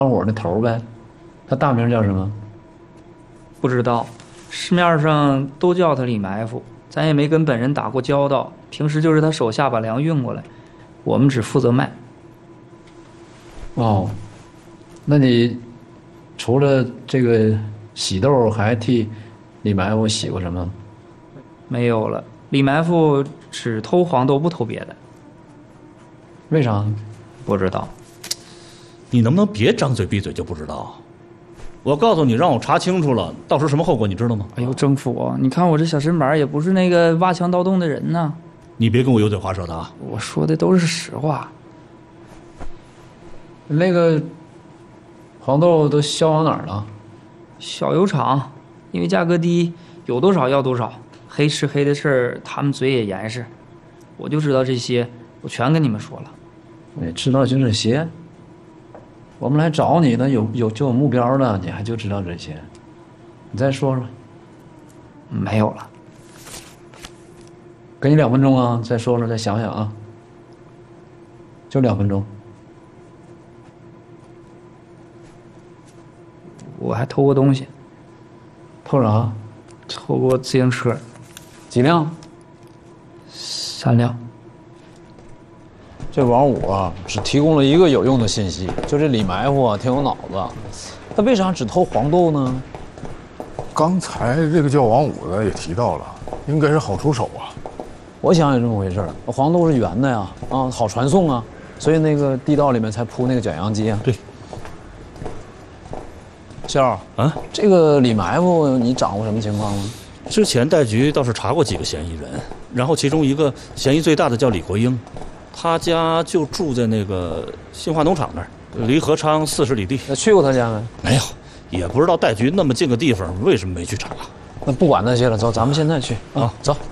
团伙那头呗，他大名叫什么？ 不知道，市面上都叫他李埋伏，咱也没跟本人打过交道，平时就是他手下把粮运过来，我们只负责卖。 哦，那你除了这个洗豆，还替李埋伏洗过什么？ 没有了，李埋伏只偷黄豆，不偷别的。 为啥？ 不知道。 你能不能别张嘴闭嘴就不知道？我告诉你，让我查清楚了，到时候什么后果你知道吗？ 哎呦，政府，你看我这小身板也不是那个挖墙盗洞的人呢。 你别跟我油嘴滑舌的啊！ 我说的都是实话。 那个黄豆都销往哪儿了？ 小油厂，因为价格低，有多少要多少。黑吃黑的事儿，他们嘴也严实。我就知道这些，我全跟你们说了。 你知道就这些？我们来找你呢，有目标的，你还就知道这些？你再说说。 没有了。 给你2分钟啊，再说说，再想想啊。就2分钟。 我还偷过东西。 偷啥？ 偷过自行车。 几辆 ？3辆。 这王五啊，只提供了一个有用的信息，就这李埋伏啊，挺有脑子。他为啥只偷黄豆呢？ 刚才这个叫王五的也提到了，应该是好出手啊。 我想也这么回事儿，黄豆是圆的呀，啊，好传送啊，所以那个地道里面才铺那个卷扬机啊。 对。 肖啊， 这个李埋伏你掌握什么情况吗？ 之前带局倒是查过几个嫌疑人，然后其中一个嫌疑最大的叫李国英。他家就住在那个新华农场那儿，离何昌40里地。 去过他家没？ 没有，也不知道带局那么近个地方为什么没去查。 那不管那些了，走，咱们现在去啊，走。